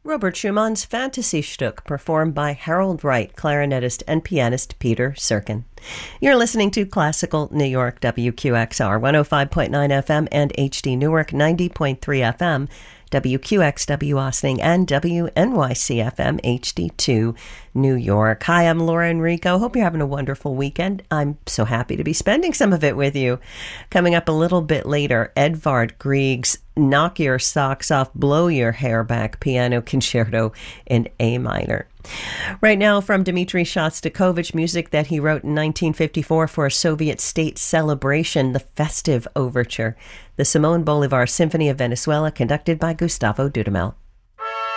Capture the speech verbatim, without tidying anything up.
Robert Schumann's Fantasy Stück, performed by Harold Wright, clarinetist and pianist Peter Serkin. You're listening to Classical New York, W Q X R, one oh five point nine F M and H D Newark, ninety point three F M, W Q X W Austining, and W N Y C F M H D two New York. Hi, I'm Laura Enrico. Hope you're having a wonderful weekend. I'm so happy to be spending some of it with you. Coming up a little bit later, Edvard Grieg's Knock Your Socks Off, Blow Your Hair Back Piano Concerto in A minor. Right now, from Dmitri Shostakovich, music that he wrote in nineteen fifty-four for a Soviet state celebration, the Festive Overture, the Simon Bolivar Symphony of Venezuela, conducted by Gustavo Dudamel.